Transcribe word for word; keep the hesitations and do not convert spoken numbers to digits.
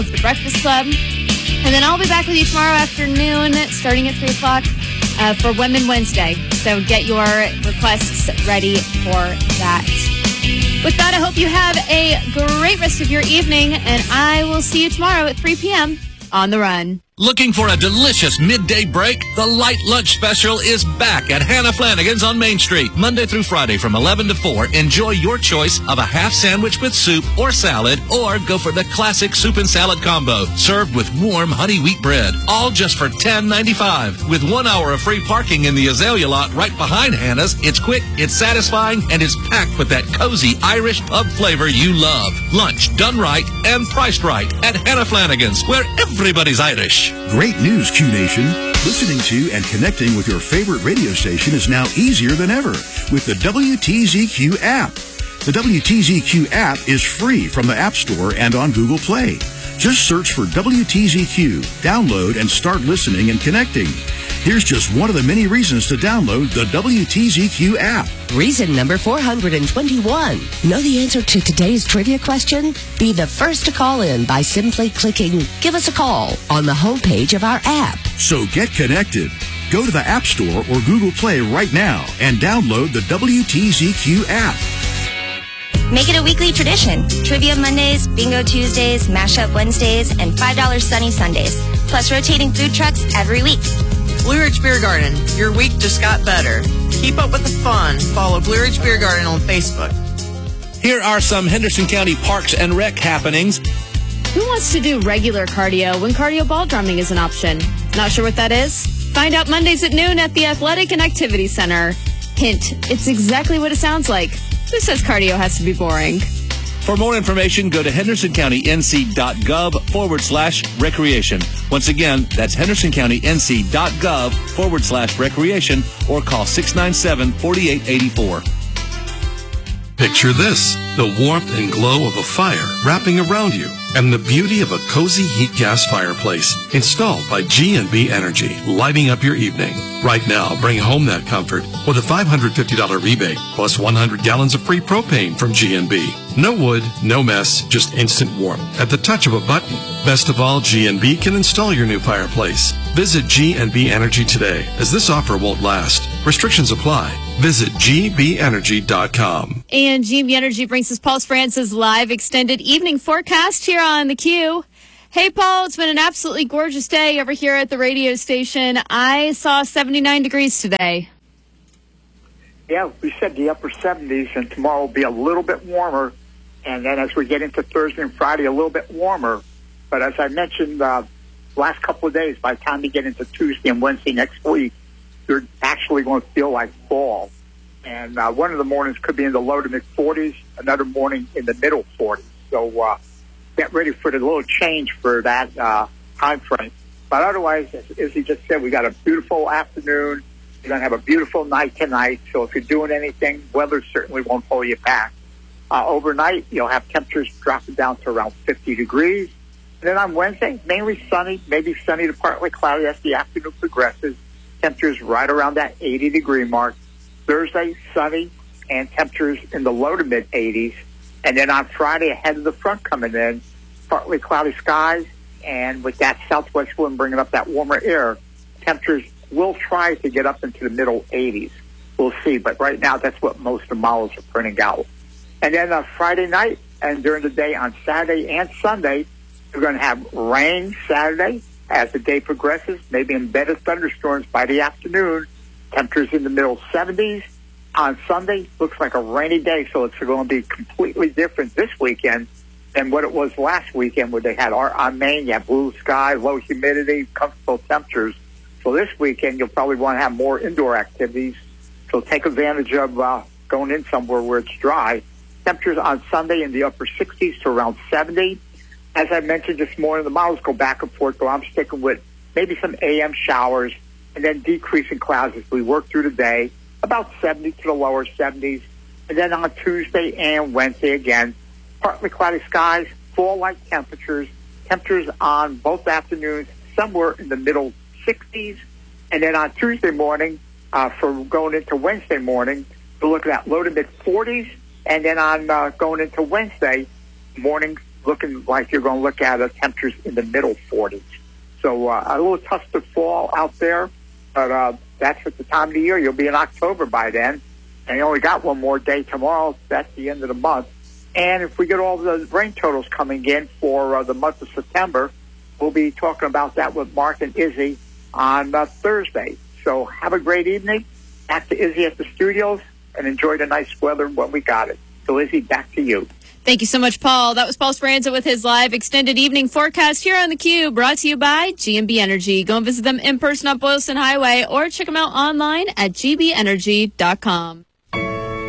The Breakfast Club. And then I'll be back with you tomorrow afternoon, starting at three o'clock, uh, for Women Wednesday. So get your requests ready for that. With that, I hope you have a great rest of your evening, and I will see you tomorrow at three p.m. on The Run. Looking for a delicious midday break? The Light Lunch Special is back at Hannah Flanagan's on Main Street. Monday through Friday from eleven to four. Enjoy your choice of a half sandwich with soup or salad, or go for the classic soup and salad combo, served with warm honey wheat bread. All just for ten ninety-five. With one hour of free parking in the Azalea lot right behind Hannah's, it's quick, it's satisfying, and it's packed with that cozy Irish pub flavor you love. Lunch done right and priced right at Hannah Flanagan's, where everybody's Irish. Great news, Q Nation. Listening to and connecting with your favorite radio station is now easier than ever with the W T Z Q app. The W T Z Q app is free from the App Store and on Google Play. Just search for W T Z Q, download, and start listening and connecting. Here's just one of the many reasons to download the W T Z Q app. Reason number four hundred twenty-one. Know the answer to today's trivia question? Be the first to call in by simply clicking Give Us a Call on the homepage of our app. So get connected. Go to the App Store or Google Play right now and download the W T Z Q app. Make it a weekly tradition. Trivia Mondays, Bingo Tuesdays, Mashup Wednesdays, and five dollars Sunny Sundays. Plus rotating food trucks every week. Blue Ridge Beer Garden. Your week just got better. Keep up with the fun. Follow Blue Ridge Beer Garden on Facebook. Here are some Henderson County Parks and Rec happenings. Who wants to do regular cardio when cardio ball drumming is an option? Not sure what that is? Find out Mondays at noon at the Athletic and Activity Center. Hint, it's exactly what it sounds like. Who says cardio has to be boring? For more information, go to hendersoncountync.gov forward slash recreation. Once again, that's hendersoncountync.gov forward slash recreation, or call six nine seven, four eight eight four. Picture this, the warmth and glow of a fire wrapping around you, and the beauty of a cozy heat gas fireplace installed by G and B Energy, lighting up your evening. Right now, bring home that comfort with a five hundred fifty dollars rebate plus one hundred gallons of free propane from G and B. No wood, no mess, just instant warmth at the touch of a button. Best of all, G and B can install your new fireplace. Visit G and B Energy today, as this offer won't last. Restrictions apply. Visit G B energy dot com. And G B Energy brings us Paul France's live extended evening forecast here on the Q. Hey, Paul, it's been an absolutely gorgeous day over here at the radio station. I saw seventy-nine degrees today. Yeah, we said the upper seventies, and tomorrow will be a little bit warmer. And then as we get into Thursday and Friday, a little bit warmer. But as I mentioned, uh, last couple of days, by the time you get into Tuesday and Wednesday next week, you're actually going to feel like fall. And uh, one of the mornings could be in the low to mid forties, another morning in the middle forties. So uh, get ready for the little change for that uh, time frame. But otherwise, as, as he just said, we got a beautiful afternoon. You're going to have a beautiful night tonight. So if you're doing anything, weather certainly won't hold you back. Uh, overnight, you'll have temperatures dropping down to around fifty degrees. And then on Wednesday, mainly sunny, maybe sunny to partly cloudy as the afternoon progresses. Temperatures right around that eighty degree mark. Thursday, sunny, and temperatures in the low to mid eighties. And then on Friday, ahead of the front coming in, partly cloudy skies, and with that southwest wind bringing up that warmer air, temperatures will try to get up into the middle eighties. We'll see, but right now, that's what most of the models are printing out. And then uh, Friday night and during the day on Saturday and Sunday, you're going to have rain Saturday as the day progresses, maybe embedded thunderstorms by the afternoon. Temperatures in the middle seventies. On Sunday, looks like a rainy day, so it's going to be completely different this weekend than what it was last weekend, where they had our, on Maine, you have blue sky, low humidity, comfortable temperatures. So this weekend, you'll probably want to have more indoor activities. So take advantage of uh, going in somewhere where it's dry. Temperatures on Sunday in the upper sixties to around seventy. As I mentioned this morning, the models go back and forth, so I'm sticking with maybe some A M showers and then decreasing clouds as we work through the day, about seventy to the lower seventies. And then on Tuesday and Wednesday again, partly cloudy skies, fall-like temperatures, temperatures on both afternoons, somewhere in the middle sixties. And then on Tuesday morning, uh, for going into Wednesday morning, we'll look at low to mid forties. And then on uh, going into Wednesday, morning looking like you're going to look at uh, temperatures in the middle forties. So uh, a little tough to fall out there, but uh, that's at the time of the year. You'll be in October by then, and you only got one more day tomorrow. That's the end of the month. And if we get all the rain totals coming in for uh, the month of September, we'll be talking about that with Mark and Izzy on uh, Thursday. So have a great evening. Back to Izzy at the studios, and enjoy the nice weather when we got it. So, Izzy, back to you. Thank you so much, Paul. That was Paul Speranza with his live extended evening forecast here on theCUBE, brought to you by G and B Energy. Go and visit them in person on Boylston Highway or check them out online at g b energy dot com.